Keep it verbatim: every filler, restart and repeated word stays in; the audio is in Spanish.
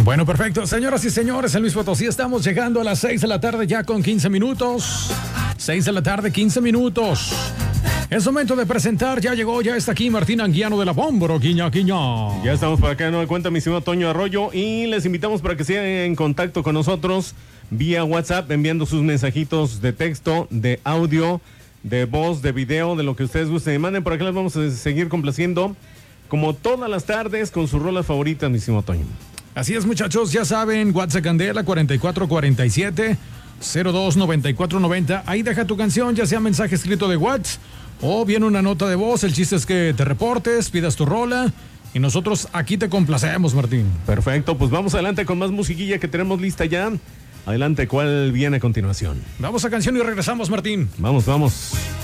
Bueno, perfecto. Señoras y señores, en Luis Potosí estamos llegando a las seis de la tarde ya con quince minutos. seis de la tarde, quince minutos. Es momento de presentar, ya llegó, ya está aquí Martín Anguiano de la Bómboro, quiña, quiña. Ya estamos por acá, no me cuenta mi señor Toño Arroyo, y les invitamos para que sigan en contacto con nosotros vía WhatsApp, enviando sus mensajitos de texto, de audio, de voz, de video, de lo que ustedes gusten y manden. Por acá les vamos a seguir complaciendo, como todas las tardes, con sus rolas favoritas, mi señor Toño. Así es, muchachos, ya saben, WhatsApp Candela cuarenta y cuatro cuarenta y siete cero dos noventa y cuatro noventa. Ahí deja tu canción, ya sea mensaje escrito de WhatsApp o bien una nota de voz. El chiste es que te reportes, pidas tu rola y nosotros aquí te complacemos, Martín. Perfecto, pues vamos adelante con más musiquilla que tenemos lista ya. Adelante, ¿cuál viene a continuación? Vamos a canción y regresamos, Martín. Vamos, vamos.